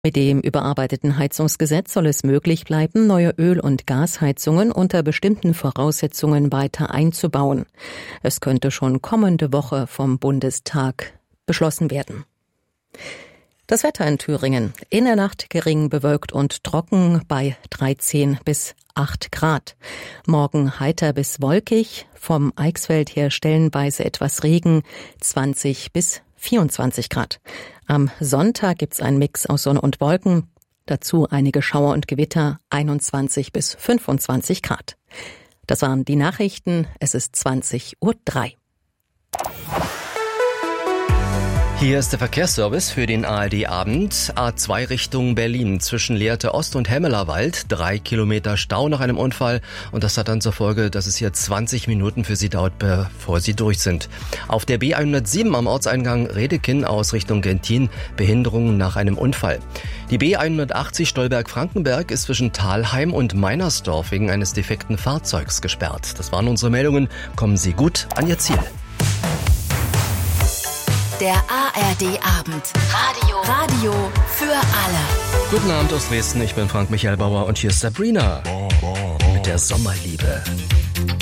Mit dem überarbeiteten Heizungsgesetz soll es möglich bleiben, neue Öl- und Gasheizungen unter bestimmten Voraussetzungen weiter einzubauen. Es könnte schon kommende Woche vom Bundestag beschlossen werden. Das Wetter in Thüringen. In der Nacht gering bewölkt und trocken bei 13 bis 8 Grad. Morgen heiter bis wolkig, vom Eichsfeld her stellenweise etwas Regen, 20 bis 24 Grad. Am Sonntag gibt's einen Mix aus Sonne und Wolken, dazu einige Schauer und Gewitter, 21 bis 25 Grad. Das waren die Nachrichten, es ist 20:03 Uhr. Hier ist der Verkehrsservice für den ARD-Abend. A2 Richtung Berlin zwischen Lehrte Ost und Hemmelerwald. 3 Kilometer Stau nach einem Unfall. Und das hat dann zur Folge, dass es hier 20 Minuten für Sie dauert, bevor Sie durch sind. Auf der B107 am Ortseingang Redekinn aus Richtung Gentin Behinderungen nach einem Unfall. Die B180 Stolberg-Frankenberg ist zwischen Thalheim und Meinersdorf wegen eines defekten Fahrzeugs gesperrt. Das waren unsere Meldungen. Kommen Sie gut an Ihr Ziel. Der ARD-Abend. Radio für alle. Guten Abend aus Dresden, ich bin Frank Michael Bauer und hier ist Sabrina mit der Sommerliebe.